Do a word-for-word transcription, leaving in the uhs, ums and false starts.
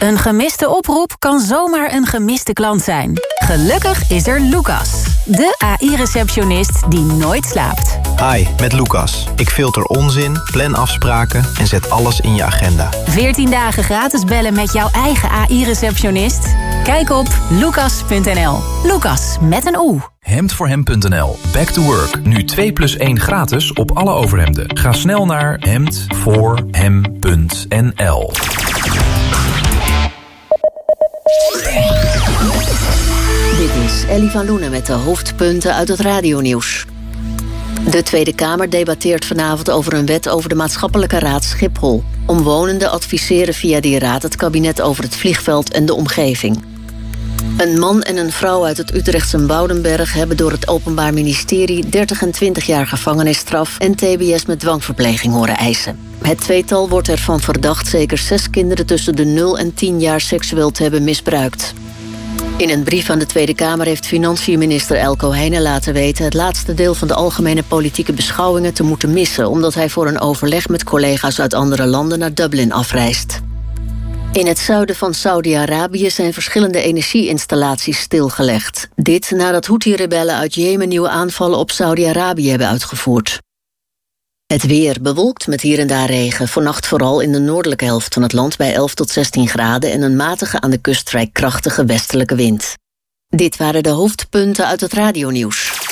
Een gemiste oproep kan zomaar een gemiste klant zijn. Gelukkig is er Lucas, de A I-receptionist die nooit slaapt. Hi, met Lucas. Ik filter onzin, plan afspraken en zet alles in je agenda. veertien dagen gratis bellen met jouw eigen A I-receptionist? Kijk op lucas punt n l. Lucas, met een O. hemd voor hem punt n l. Back to work. Nu twee plus één gratis op alle overhemden. Ga snel naar hemd voor hem punt n l. Dit is Ellie van Loenen met de hoofdpunten uit het radionieuws. De Tweede Kamer debatteert vanavond over een wet over de Maatschappelijke Raad Schiphol. Omwonenden adviseren via die raad het kabinet over het vliegveld en de omgeving. Een man en een vrouw uit het Utrechtse Woudenberg hebben door het Openbaar Ministerie dertig en twintig jaar gevangenisstraf en T B S met dwangverpleging horen eisen. Het tweetal wordt ervan verdacht zeker zes kinderen tussen de nul en tien jaar seksueel te hebben misbruikt. In een brief aan de Tweede Kamer heeft financiën-minister Elko Heijnen laten weten het laatste deel van de algemene politieke beschouwingen te moeten missen, omdat hij voor een overleg met collega's uit andere landen naar Dublin afreist. In het zuiden van Saudi-Arabië zijn verschillende energieinstallaties stilgelegd. Dit nadat Houthi-rebellen uit Jemen nieuwe aanvallen op Saudi-Arabië hebben uitgevoerd. Het weer bewolkt met hier en daar regen. Vannacht vooral in de noordelijke helft van het land bij elf tot zestien graden... en een matige aan de kust vrij krachtige westelijke wind. Dit waren de hoofdpunten uit het radionieuws.